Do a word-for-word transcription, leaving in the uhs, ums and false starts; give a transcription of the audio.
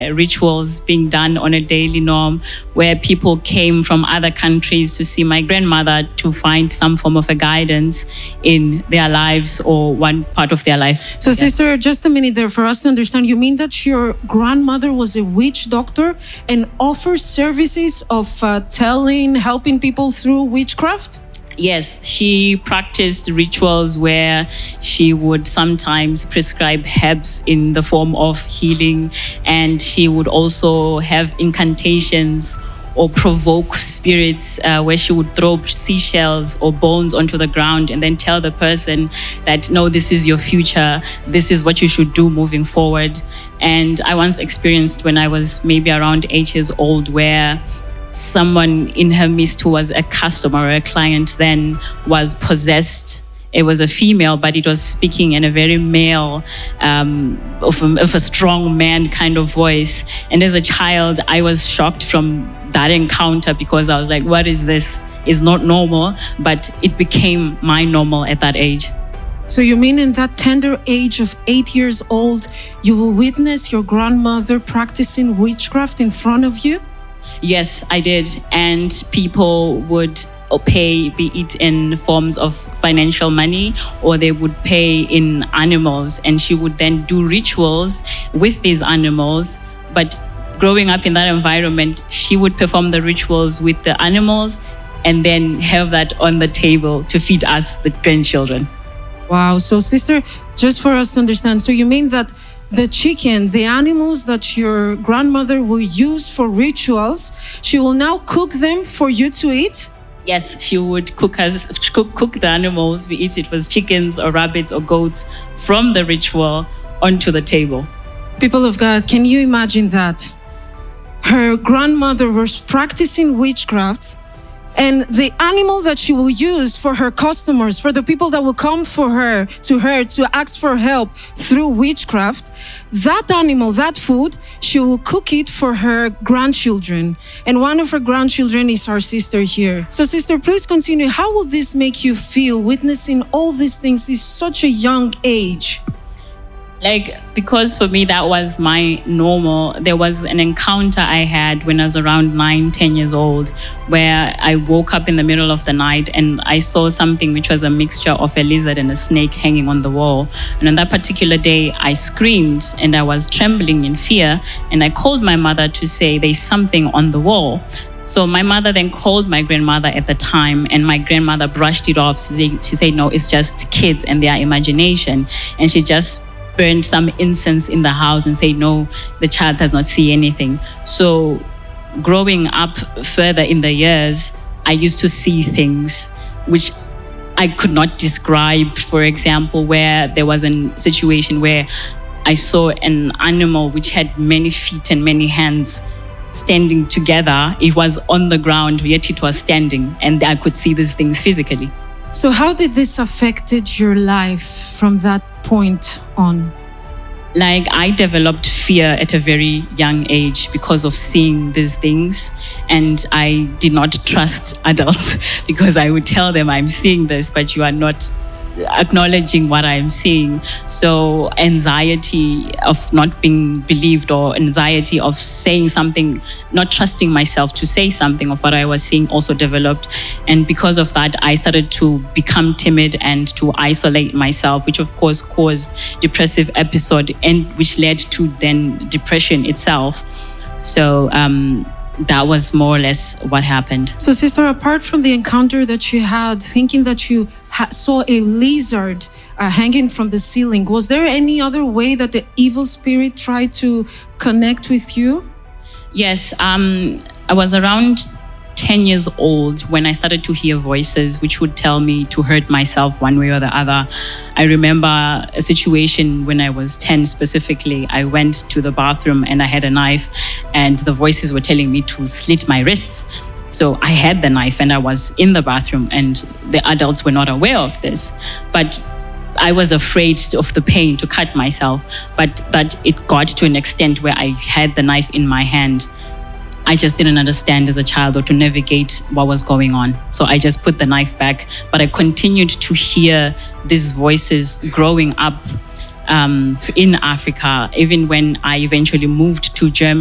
rituals being done on a daily norm where people came from other countries to see my grandmother to find some form of a guidance in their lives or one part of their life. So, yes. Sister, just a minute there for us to understand. You mean that your grandmother was a witch doctor and offers services of uh, telling, helping people through witchcraft? Yes, she practiced rituals where she would sometimes prescribe herbs in the form of healing, and she would also have incantations or provoke spirits uh, where she would throw seashells or bones onto the ground and then tell the person that, no, this is your future, this is what you should do moving forward. And I once experienced when I was maybe around eight years old where someone in her midst who was a customer or a client then was possessed. It was a female, but it was speaking in a very male, um, of, a, of a strong man kind of voice. And as a child, I was shocked from that encounter because I was like, what is this? It's not normal, but it became my normal at that age. So you mean in that tender age of eight years old, you will witness your grandmother practicing witchcraft in front of you? Yes, I did. And people would pay, be it in forms of financial money, or they would pay in animals. And she would then do rituals with these animals. But growing up in that environment, she would perform the rituals with the animals and then have that on the table to feed us, the grandchildren. Wow. So, sister, just for us to understand, so you mean that the chicken, the animals that your grandmother will use for rituals, she will now cook them for you to eat? Yes, she would cook us, cook, cook the animals, be it it was chickens or rabbits or goats, from the ritual onto the table. People of God, can you imagine that? Her grandmother was practicing witchcraft, and the animal that she will use for her customers, for the people that will come for her, to her, to ask for help through witchcraft, that animal, that food, she will cook it for her grandchildren. And one of her grandchildren is our sister here. So, sister, please continue. How will this make you feel, witnessing all these things at such a young age? Like, because for me, that was my normal. There was an encounter I had when I was around nine, ten years old, where I woke up in the middle of the night and I saw something which was a mixture of a lizard and a snake hanging on the wall. And on that particular day, I screamed and I was trembling in fear. And I called my mother to say, there's something on the wall. So my mother then called my grandmother at the time, and my grandmother brushed it off. She said, she said no, it's just kids and their imagination. And she just burned some incense in the house and say, no, the child does not see anything. So growing up further in the years, I used to see things which I could not describe. For example, where there was a situation where I saw an animal which had many feet and many hands standing together. It was on the ground, yet it was standing, and I could see these things physically. So how did this affected your life from that point on? Like, I developed fear at a very young age because of seeing these things, and I did not trust adults because I would tell them, I'm seeing this, but you are not acknowledging what I'm seeing. So anxiety of not being believed, or anxiety of saying something, not trusting myself to say something of what I was seeing, also developed. And because of that, I started to become timid and to isolate myself, which of course caused depressive episode, and which led to then depression itself. So um that was more or less what happened. So, sister, apart from the encounter that you had, thinking that you ha- saw a lizard uh, hanging from the ceiling, was there any other way that the evil spirit tried to connect with you? Yes, um, I was around ten years old when I started to hear voices which would tell me to hurt myself one way or the other. I remember a situation when I was ten specifically. I went to the bathroom and I had a knife, and the voices were telling me to slit my wrists. So I had the knife and I was in the bathroom, and the adults were not aware of this. But I was afraid of the pain to cut myself, but that it got to an extent where I had the knife in my hand. I just didn't understand as a child or to navigate what was going on. So I just put the knife back, but I continued to hear these voices growing up um, in Africa, even when I eventually moved to Germany.